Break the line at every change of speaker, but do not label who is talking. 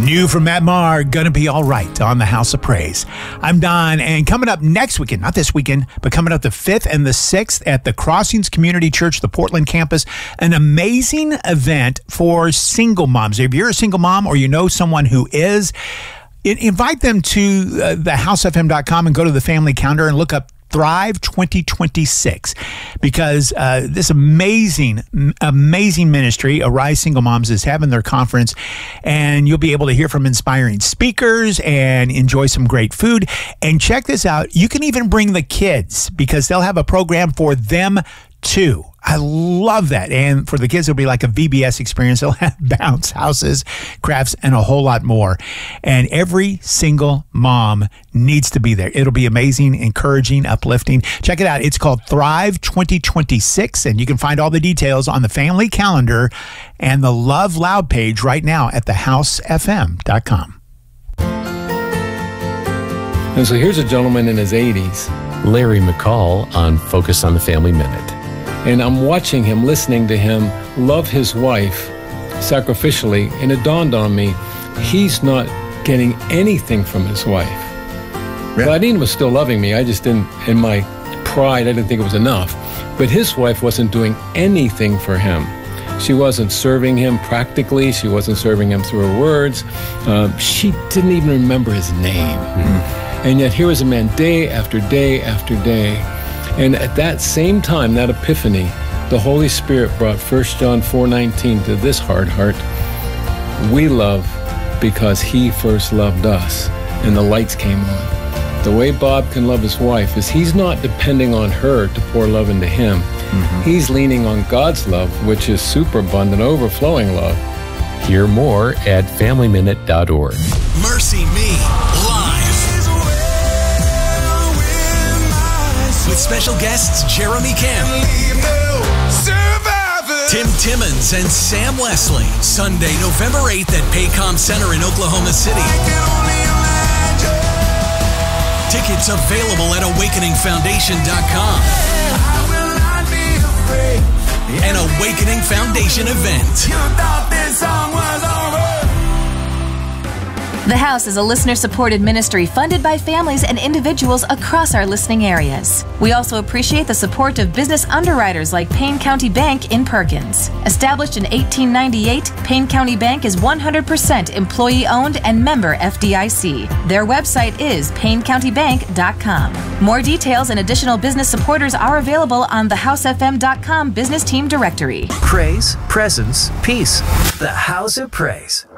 New from Matt Maher, Gonna Be All Right on the House of Praise. I'm Don, and coming up next weekend, not this weekend, but coming up the 5th and the 6th at the Crossings Community Church, the Portland campus, an amazing event for single moms. If you're a single mom or you know someone who is, invite them to thehousefm.com and go to the family calendar and look up Thrive 2026, because this amazing ministry, Arise Single Moms, is having their conference, and you'll be able to hear from inspiring speakers and enjoy some great food. And check this out, you can even bring the kids, because they'll have a program for them too. I love that. And for the kids, it'll be like a VBS experience. They'll have bounce houses, crafts, and a whole lot more. And every single mom needs to be there. It'll be amazing, encouraging, uplifting. Check it out. It's called Thrive 2026, and you can find all the details on the family calendar and the Love Loud page right now at thehousefm.com.
And so here's a gentleman in his 80s.
Larry McCall on Focus on the Family Minute.
And I'm watching him, listening to him love his wife sacrificially, and it dawned on me, he's not getting anything from his wife.
Really?
Claudine was still loving me. I just didn't, in my pride, I didn't think it was enough. But his wife wasn't doing anything for him. She wasn't serving him practically. She wasn't serving him through her words. She didn't even remember his name. Mm-hmm. And yet here was a man day after day after day. And at that same time, that epiphany, the Holy Spirit brought 1 John 4:19 to this hard heart. We love because he first loved us, and the lights came on. The way Bob can love his wife is he's not depending on her to pour love into him. Mm-hmm. He's leaning on God's love, which is superabundant, overflowing love.
Hear more at FamilyMinute.org.
Mercy Me, live. With special guests Jeremy Camp, Tim Timmons, and Sam Leslie. Sunday, November 8th at Paycom Center in Oklahoma City. Tickets available at AwakeningFoundation.com. An Awakening Foundation event.
The House is a listener-supported ministry funded by families and individuals across our listening areas. We also appreciate the support of business underwriters like Payne County Bank in Perkins. Established in 1898, Payne County Bank is 100% employee-owned and member FDIC. Their website is PayneCountyBank.com. More details and additional business supporters are available on thehousefm.com business team directory.
Praise, presence, peace. The House of Praise.